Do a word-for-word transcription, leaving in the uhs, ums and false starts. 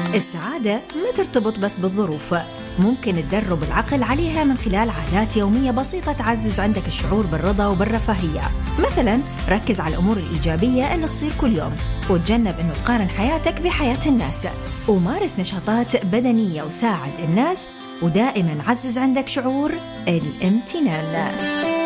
السعادة ما ترتبط بس بالظروف، ممكن تدرب العقل عليها من خلال عادات يومية بسيطة تعزز عندك الشعور بالرضا وبالرفاهية. مثلا ركز على الأمور الإيجابية اللي تصير كل يوم، وتجنب أنه تقارن حياتك بحياة الناس، ومارس نشاطات بدنية وساعد الناس، ودائما عزز عندك شعور الامتنان.